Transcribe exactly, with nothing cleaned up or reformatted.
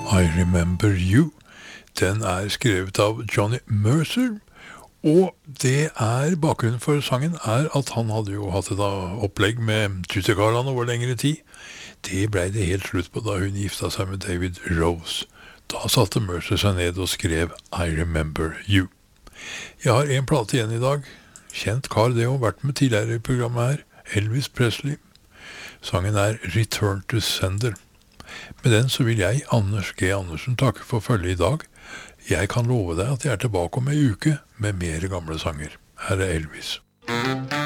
I Remember You. Den er skrevet av Johnny Mercer, og det er, bakgrunnen for sangen er at han hadde jo hatt et opplegg med Tutti Garland over lengre tid. Det ble det helt slutt på da hun gifta seg med David Rose. Da satte Mercer seg ned og skrev I Remember You. Jeg har en plate igjen i dag. Kjent kar det og vært med tidligere i programmet her. Elvis Presley. Sangen er Return to Sender. Med den så vil jeg, Anders G. Andersen, takke for følge i dag. Jeg kan love deg at jeg er tilbake om en uke med mer gamle sanger. Her er Elvis.